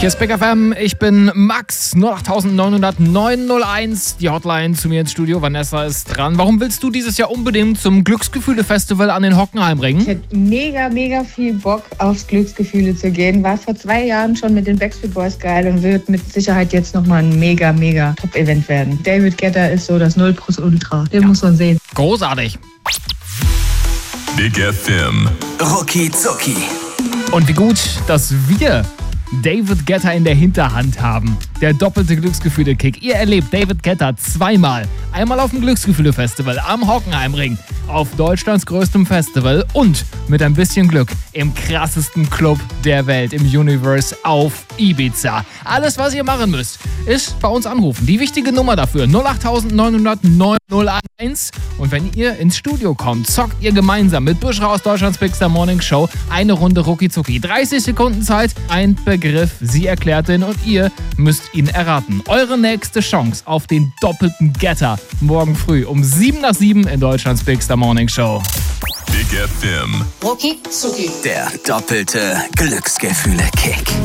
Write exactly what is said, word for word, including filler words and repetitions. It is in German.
Hier ist Big F M, ich bin Max, null acht neun null null neun null eins, die Hotline zu mir ins Studio. Vanessa ist dran. Warum willst du dieses Jahr unbedingt zum Glücksgefühle-Festival an den Hockenheimring? Ich hätte mega, mega viel Bock aufs Glücksgefühle zu gehen. War vor zwei Jahren schon mit den Backstreet Boys geil und wird mit Sicherheit jetzt nochmal ein mega, mega Top-Event werden. David Guetta ist so das Null plus Ultra. Den ja. muss man sehen. Großartig. Big F M. Rucki Zucki. Und wie gut, dass wir David Guetta in der Hinterhand haben. Der doppelte Glücksgefühle-Kick. Ihr erlebt David Guetta zweimal. Einmal auf dem Glücksgefühle-Festival am Hockenheimring, auf Deutschlands größtem Festival und mit ein bisschen Glück im krassesten Club der Welt, im Universe auf Ibiza. Alles, was ihr machen müsst, ist bei uns anrufen. Die wichtige Nummer dafür, null acht neun null null neun null eins. Und wenn ihr ins Studio kommt, zockt ihr gemeinsam mit Buschra aus Deutschlands Big Star Morning Show eine Runde Rucki Zucki. dreißig Sekunden Zeit, ein Begriff, sie erklärt den und ihr müsst ihn erraten. Eure nächste Chance auf den doppelten Getter morgen früh um sieben nach sieben in Deutschlands Big Star Morning Show. Big F M. Rucki Zucki. Der doppelte Glücksgefühle-Kick.